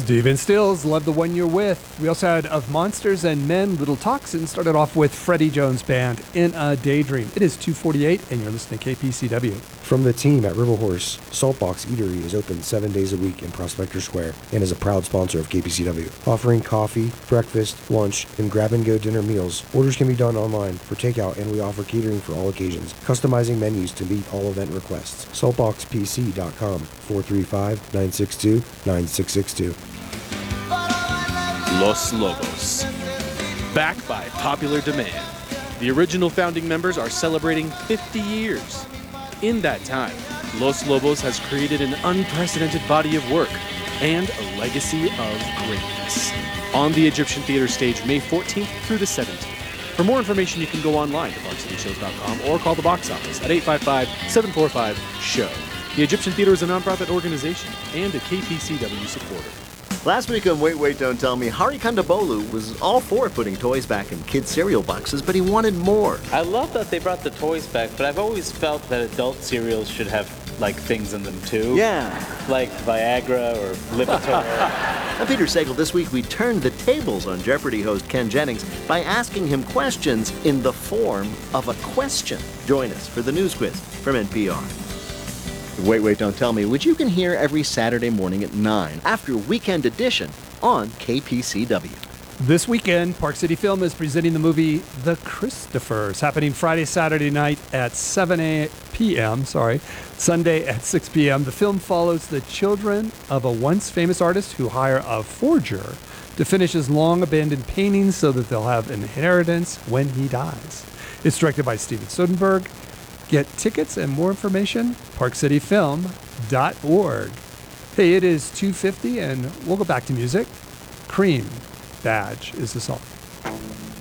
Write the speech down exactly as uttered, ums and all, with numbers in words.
Steven Stills, Love the One You're With. We also had Of Monsters and Men, Little Toxin. Started off with Freddie Jones Band, In a Daydream. It is two forty-eight, and you're listening to K P C W. From the team at River Horse, Saltbox Eatery is open seven days a week in Prospector Square and is a proud sponsor of K P C W. Offering coffee, breakfast, lunch, and grab-and-go dinner meals. Orders can be done online for takeout, and we offer catering for all occasions, customizing menus to meet all event requests. saltbox p c dot com, four three five, nine six two, nine six six two. Los Lobos. Back by popular demand. The original founding members are celebrating fifty years. In that time, Los Lobos has created an unprecedented body of work and a legacy of greatness. On the Egyptian Theater stage, May fourteenth through the seventeenth. For more information, you can go online to park city shows dot com or call the box office at eight five five, seven four five, S H O W. The Egyptian Theater is a nonprofit organization and a K P C W supporter. Last week on Wait, Wait, Don't Tell Me, Hari Kondabolu was all for putting toys back in kids' cereal boxes, but he wanted more. I love that they brought the toys back, but I've always felt that adult cereals should have, like, things in them, too. Yeah. Like Viagra or Lipitor. On Peter Sagal, this week we turned the tables on Jeopardy host Ken Jennings by asking him questions in the form of a question. Join us for the news quiz from N P R. Wait, Wait, Don't Tell Me, which you can hear every Saturday morning at nine after Weekend Edition on K P C W. This weekend, Park City Film is presenting the movie The Christophers, happening Friday, Saturday night at seven p.m., sorry, Sunday at six p.m. The film follows the children of a once famous artist who hire a forger to finish his long-abandoned paintings so that they'll have inheritance when he dies. It's directed by Steven Soderbergh. Get tickets and more information, park city film dot org. Hey, it is two fifty, and we'll go back to music. Cream Badge is the song.